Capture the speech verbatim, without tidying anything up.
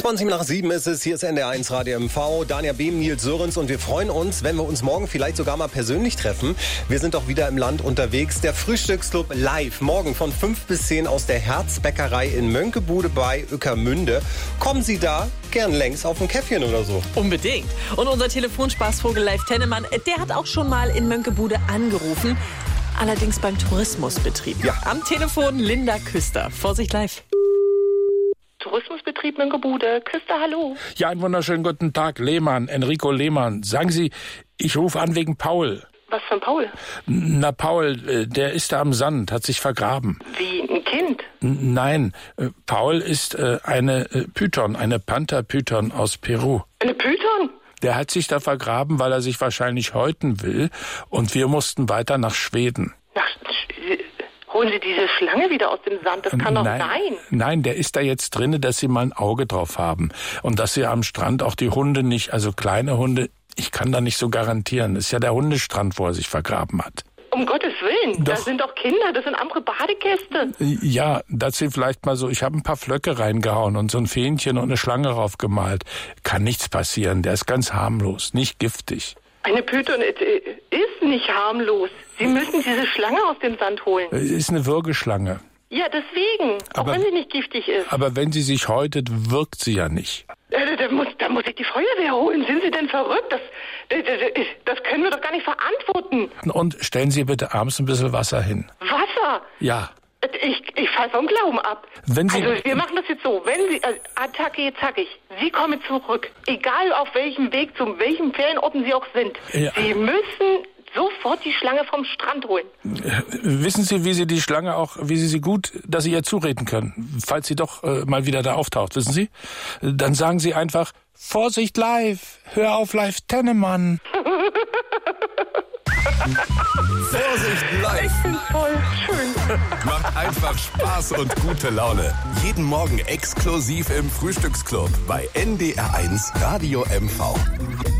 zwanzig nach sieben ist es, hier ist N D R eins Radio M V, Dania Behm, Nils Sörens und wir freuen uns, wenn wir uns morgen vielleicht sogar mal persönlich treffen. Wir sind auch wieder im Land unterwegs. Der Frühstücksclub live, morgen von fünf bis zehn aus der Herzbäckerei in Mönckebude bei Ueckermünde. Kommen Sie da, gern längs auf ein Käffchen oder so. Unbedingt. Und unser Telefonspaßvogel Leif Tennemann, der hat auch schon mal in Mönckebude angerufen. Allerdings beim Tourismusbetrieb. Ja. Am Telefon Linda Küster. Vorsicht live. Tourismusbetrieb Mönckebude. Küster, hallo. Ja, einen wunderschönen guten Tag, Lehmann, Enrico Lehmann. Sagen Sie, ich rufe an wegen Paul. Was für ein Paul? Na, Paul, äh, der ist da am Sand, hat sich vergraben. Wie, ein Kind? N- Nein, äh, Paul ist äh, eine äh, Python, eine Panther-Python aus Peru. Eine Python? Der hat sich da vergraben, weil er sich wahrscheinlich häuten will. Und wir mussten weiter nach Schweden. Ach, holen Sie diese Schlange wieder aus dem Sand? Das kann doch nein, sein. Nein, der ist da jetzt drinne, dass Sie mal ein Auge drauf haben. Und dass Sie am Strand auch die Hunde nicht, also kleine Hunde, ich kann da nicht so garantieren. Das ist ja der Hundestrand, wo er sich vergraben hat. Um Gottes Willen, Doch. das sind doch Kinder, das sind andere Badegäste. Ja, dass Sie vielleicht mal so, ich habe ein paar Flöcke reingehauen und so ein Fähnchen und eine Schlange raufgemalt. Kann nichts passieren, der ist ganz harmlos, nicht giftig. Eine Python ist nicht harmlos. Sie müssen diese Schlange aus dem Sand holen. Es ist eine Würgeschlange. Ja, deswegen, auch Aber- wenn sie nicht giftig ist. Aber wenn sie sich häutet, wirkt sie ja nicht. Da, da, muss, da muss ich die Feuerwehr holen. Sind Sie denn verrückt? Das, das, das können wir doch gar nicht verantworten. Und stellen Sie bitte abends ein bisschen Wasser hin. Wasser? Ja. Ich, ich fall vom Glauben ab. Wenn Sie- also wir machen das jetzt so, wenn Sie, also, Attacke, zackig, Sie kommen zurück, egal auf welchem Weg, zu welchen Ferienorten Sie auch sind. Ja. Sie müssen sofort die Schlange vom Strand holen. Wissen Sie, wie Sie die Schlange auch, wie Sie sie gut, dass Sie ihr zureden können, falls sie doch äh, mal wieder da auftaucht, wissen Sie? Dann sagen Sie einfach, Vorsicht live, hör auf Leif Tennemann. Vorsicht live. Voll schön. Macht einfach Spaß und gute Laune. Jeden Morgen exklusiv im Frühstücksclub bei N D R eins Radio M V.